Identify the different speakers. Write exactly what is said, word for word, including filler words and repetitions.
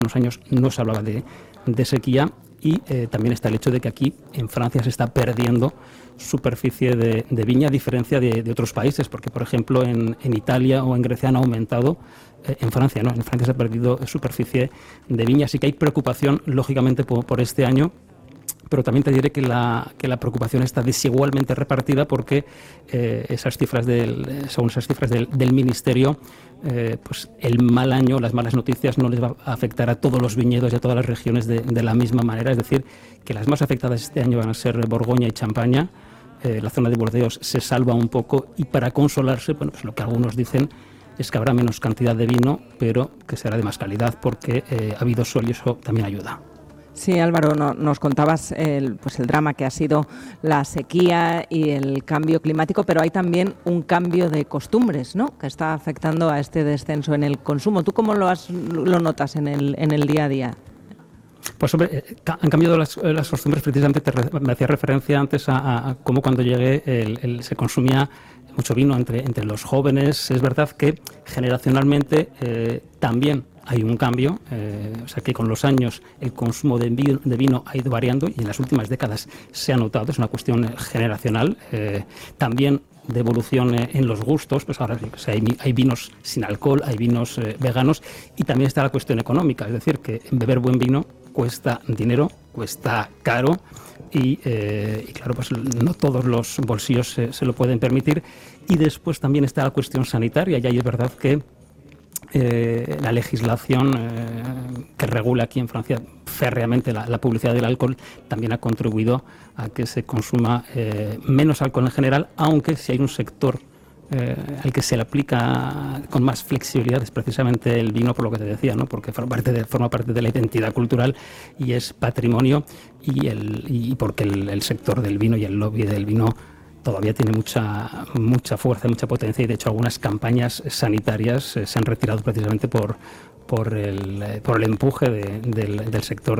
Speaker 1: unos años no se hablaba de, de sequía. Y eh, también está el hecho de que aquí en Francia se está perdiendo superficie de, de viña, a diferencia de, de otros países, porque por ejemplo en, en Italia o en Grecia han aumentado, eh, en Francia no, en Francia se ha perdido superficie de viña, así que hay preocupación lógicamente por, por este año. Pero también te diré que la, que la preocupación está desigualmente repartida porque eh, esas cifras del, según esas cifras del, del Ministerio, eh, pues el mal año, las malas noticias no les va a afectar a todos los viñedos y a todas las regiones de, de la misma manera. Es decir, que las más afectadas este año van a ser Borgoña y Champaña. Eh, la zona de Burdeos se salva un poco y para consolarse, bueno, pues lo que algunos dicen es que habrá menos cantidad de vino, pero que será de más calidad porque eh, ha habido sol y eso también ayuda.
Speaker 2: Sí, Álvaro, no, nos contabas el, pues el drama que ha sido la sequía y el cambio climático, pero hay también un cambio de costumbres, ¿no?, que está afectando a este descenso en el consumo. ¿Tú cómo lo, has, lo notas en el, en el día a día?
Speaker 1: Pues hombre, han cambiado las, las costumbres. Precisamente te, me hacía referencia antes a, a cómo cuando llegué el, el, se consumía mucho vino entre, entre los jóvenes. Es verdad que generacionalmente eh, también hay un cambio, eh, o sea que con los años el consumo de vino, de vino ha ido variando y en las últimas décadas se ha notado, es una cuestión generacional. Eh, también de evolución eh, en los gustos, pues ahora o sea, hay, hay vinos sin alcohol, hay vinos eh, veganos y también está la cuestión económica, es decir, que beber buen vino cuesta dinero, cuesta caro y, eh, y claro, pues no todos los bolsillos se, se lo pueden permitir. Y después también está la cuestión sanitaria y ahí es verdad que Eh, la legislación eh, que regula aquí en Francia férreamente la, la publicidad del alcohol también ha contribuido a que se consuma eh, menos alcohol en general, aunque si hay un sector eh, al que se le aplica con más flexibilidad es precisamente el vino, por lo que te decía, ¿no?, porque forma parte de, forma parte de la identidad cultural y es patrimonio y, el, y porque el, el sector del vino y el lobby del vino todavía tiene mucha mucha fuerza, mucha potencia y de hecho algunas campañas sanitarias eh, se han retirado precisamente por, por, el, por el empuje de, del, del sector